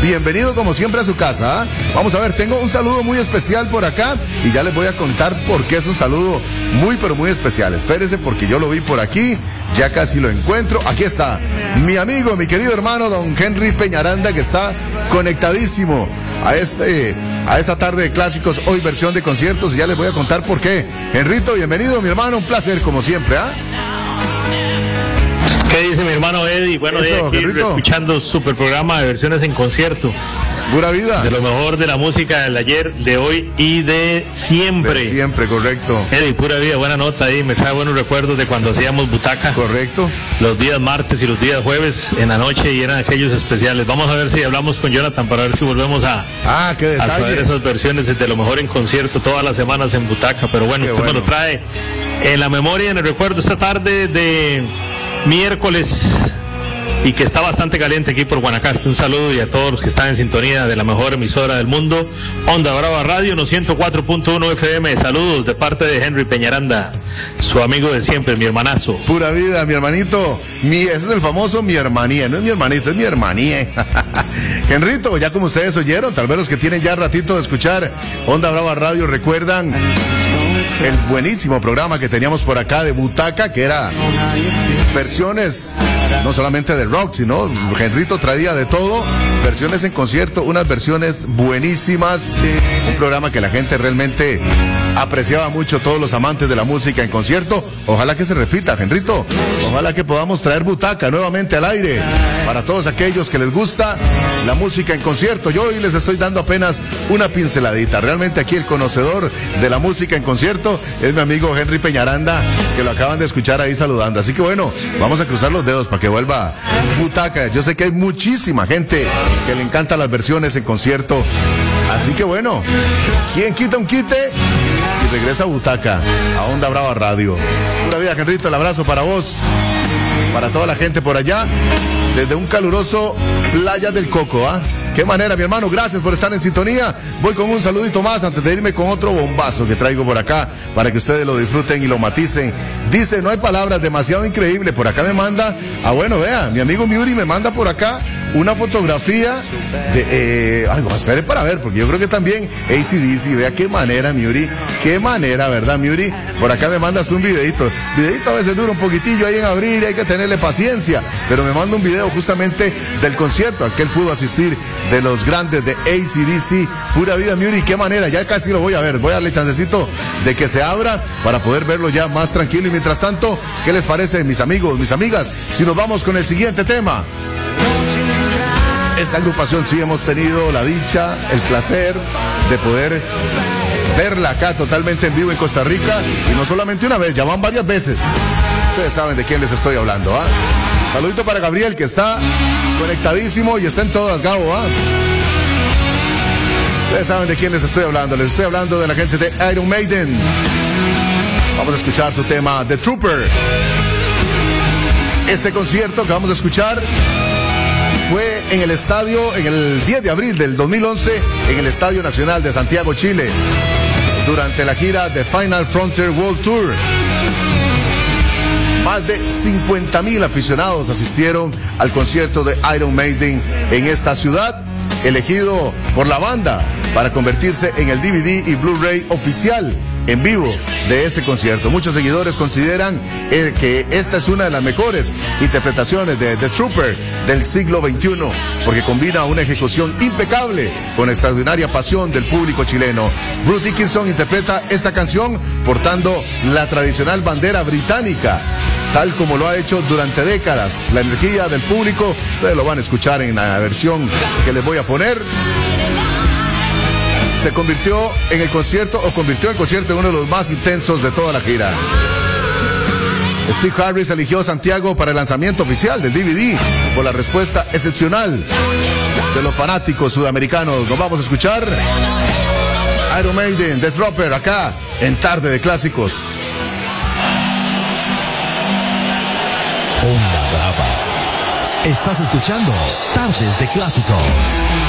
bienvenido como siempre a su casa. Vamos a ver, tengo un saludo muy especial por acá y ya les voy a contar por qué es un saludo muy pero muy especial. Espérese porque yo lo vi por aquí, ya casi lo encuentro. Aquí está mi amigo, mi querido hermano don Henry Peñaranda, que está conectadísimo a esta tarde de clásicos, hoy versión de conciertos, y ya les voy a contar por qué. Henrito, bienvenido mi hermano, un placer como siempre, ¿ah? ¿Qué dice mi hermano Eddie? Bueno, Eso, aquí escuchando super programa de versiones en concierto. Pura vida. De lo mejor de la música del ayer, de hoy y de siempre. De siempre, correcto. Eddie, pura vida, buena nota ahí, me trae buenos recuerdos de cuando hacíamos butaca. Correcto. Los días martes y los días jueves en la noche, y eran aquellos especiales. Vamos a ver si hablamos con Jonathan para ver si volvemos a saber esas versiones de lo mejor en concierto todas las semanas en butaca. Pero bueno, usted me lo trae en la memoria, en el recuerdo, esta tarde de miércoles, y que está bastante caliente aquí por Guanacaste. Un saludo y a todos los que están en sintonía de la mejor emisora del mundo, Onda Brava Radio, 104.1 FM. Saludos de parte de Henry Peñaranda, su amigo de siempre, mi hermanazo. Pura vida, mi hermanito. Ese es el famoso mi hermanía, no es mi hermanito, es mi hermanía. Henrito, ya como ustedes oyeron, tal vez los que tienen ya ratito de escuchar Onda Brava Radio recuerdan el buenísimo programa que teníamos por acá de butaca, que era versiones no solamente de rock, sino Henrito traía de todo, versiones en concierto, unas versiones buenísimas, un programa que la gente realmente apreciaba mucho, todos los amantes de la música en concierto. Ojalá que se repita, Henrito, ojalá que podamos traer butaca nuevamente al aire para todos aquellos que les gusta la música en concierto. Yo hoy les estoy dando apenas una pinceladita, realmente aquí el conocedor de la música en concierto es mi amigo Henry Peñaranda, que lo acaban de escuchar ahí saludando. Así que bueno, vamos a cruzar los dedos para que vuelva butaca. Yo sé que hay muchísima gente que le encantan las versiones en concierto, así que bueno, ¿quién quita un quite? Y regresa a butaca, a Onda Brava Radio. Pura vida, Henrito, el abrazo para vos, para toda la gente por allá, desde un caluroso Playa del Coco, ¿ah? Qué manera, mi hermano, gracias por estar en sintonía. Voy con un saludito más antes de irme con otro bombazo que traigo por acá para que ustedes lo disfruten y lo maticen. Dice, no hay palabras, demasiado increíble. Por acá me manda, bueno, vea, mi amigo Miuri me manda por acá una fotografía de, espere para ver, porque yo creo que también AC/DC, vea qué manera, Miuri, qué manera, ¿verdad, Miuri? Por acá me mandas un videito a veces dura un poquitillo ahí en abril y hay que tenerle paciencia, pero me manda un video justamente del concierto al que él pudo asistir de los grandes de AC/DC. Pura vida, Miuri, qué manera, ya casi lo voy a ver, voy a darle chancecito de que se abra para poder verlo ya más tranquilo. Y mientras tanto, ¿qué les parece, mis amigos, mis amigas, si nos vamos con el siguiente tema? Esta agrupación sí hemos tenido la dicha, el placer de poder verla acá totalmente en vivo en Costa Rica, y no solamente una vez, ya van varias veces. Ustedes saben de quién les estoy hablando, ¿ah? Saludito para Gabriel, que está conectadísimo y está en todas, Gabo, ¿ah? Ustedes saben de quién les estoy hablando de la gente de Iron Maiden. Vamos a escuchar su tema The Trooper. Este concierto que vamos a escuchar fue en el estadio, en el 10 de abril del 2011, en el Estadio Nacional de Santiago, Chile, durante la gira de Final Frontier World Tour. Más de 50,000 aficionados asistieron al concierto de Iron Maiden en esta ciudad, elegido por la banda para convertirse en el DVD y Blu-ray oficial en vivo de este concierto. Muchos seguidores consideran que esta es una de las mejores interpretaciones de The Trooper del siglo XXI, porque combina una ejecución impecable con extraordinaria pasión del público chileno. Bruce Dickinson interpreta esta canción portando la tradicional bandera británica, tal como lo ha hecho durante décadas. La energía del público, ustedes lo van a escuchar en la versión que les voy a poner. Se convirtió el concierto en uno de los más intensos de toda la gira. Steve Harris eligió Santiago para el lanzamiento oficial del DVD por la respuesta excepcional de los fanáticos sudamericanos. Nos vamos a escuchar Iron Maiden, The Trooper, acá en Tarde de Clásicos. Onda Brava. Estás escuchando Tardes de Clásicos.